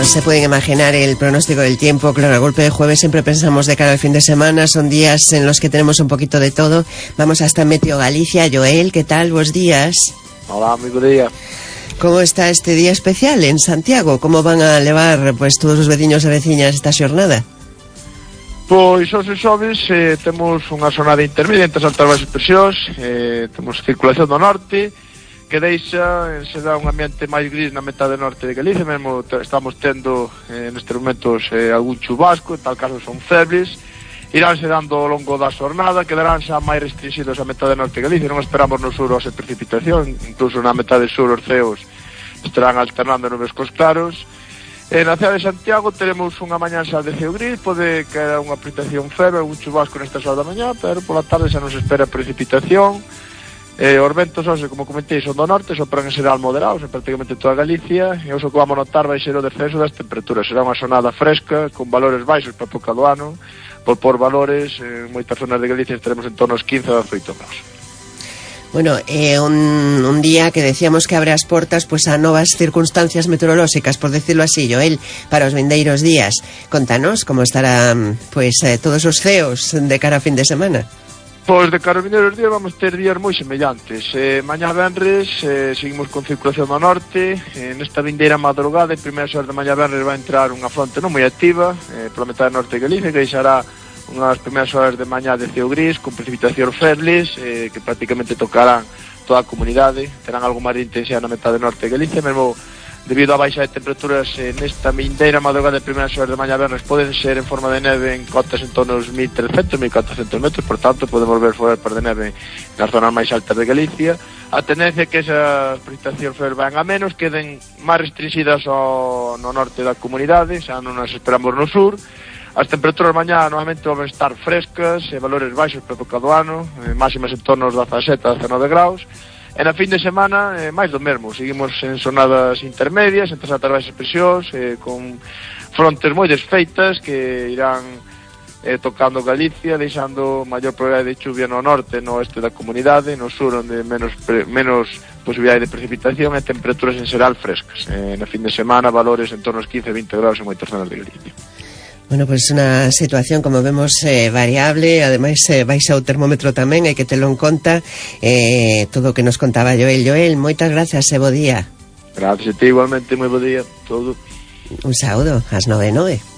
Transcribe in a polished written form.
Bueno, se pueden imaginar el pronóstico del tiempo. Claro, a golpe de jueves siempre pensamos de cara al fin de semana. Son días en los que tenemos un poquito de todo. Vamos hasta Meteo Galicia. Joel, ¿qué tal? Buenos días. Hola, muy buen día. ¿Cómo está este día especial en Santiago? ¿Cómo van a levar pues todos os veciños e veciñas esta xornada? Pois hoxe xoves temos unha xornada intermedia entre as altas baixas presións, temos circulación do norte que deixa se dá un ambiente máis gris na metade norte de Galicia. Mesmo estamos tendo nestes momentos algún chubasco, en tal caso son febles. Iránse dando ao longo da xornada, quedarán xa máis restringidos a metade norte de Galicia. Non esperamos no sur hoxe precipitación, incluso na metade sur os ceos estarán alternando nubes cos claros. Na cidade de Santiago teremos unha mañá xa de ceo gris, pode caer unha precipitación feble, un chubasco nestas horas da mañá, pero pola tarde xa non se espera precipitación. Os ventos hoxe, como comentei, son do norte, sopran en xeral moderados en prácticamente toda Galicia, e hoxe que vamos notar vai ser o descenso das temperaturas. Será unha xornada fresca, con valores baixos para a época do ano. Por valores, en moitas zonas de Galicia estaremos en torno aos 15 a 18 graus. Bueno, un día que decíamos que abre as portas pues a novas circunstancias meteorolóxicas, por decirlo así, Joel, para os vindeiros días. Contanos como estarán pues todos os ceos de cara a fin de semana. Pois de cara aos vindeiros días vamos ter días moi semellantes. Mañá venres seguimos con circulación do norte. Nesta vindeira madrugada, en primeiras horas de mañá venres vai entrar unha fronte non moi activa pola metade norte de Galicia, que deixará unhas primeiras horas de mañá de ceo gris con precipitacións febles que prácticamente tocarán toda a comunidade. Terán algo máis de intensidade na metade norte de Galicia, mesmo debido á baixa de temperaturas nesta vindeira madrugada de primeiras horas de mañá vernes poden ser en forma de neve en cotas en torno aos 1.300-1.400 metros, por tanto podemos ver foras de neve nas zonas máis altas de Galicia. A tendencia é que esas precipitacións febles van a menos, queden máis restringidas no norte da comunidade, xa non as esperamos no sur. As temperaturas mañá normalmente vão estar frescas, valores baixos para a época do ano, máximas en torno aos 17-19 graus. E na fin de semana, máis do mesmo, seguimos en xornadas intermedias, entre as altas baixas presións, con frontes moi desfeitas que irán tocando Galicia, deixando maior probabilidade de chuvia no norte e no oeste da comunidade, no sur onde menos posibilidade de precipitación e temperaturas en xeral frescas. Na fin de semana, valores en torno aos 15-20 graus en moitas zonas de Galicia. Bueno, pues unha situación, como vemos, variable. Ademais, baixa o termómetro tamén, hai que telo en conta. Todo o que nos contaba Joel. Joel, moitas gracias e bo día. Gracias a ti, igualmente, moi bo día. Todo. Un saúdo, ás 9:09.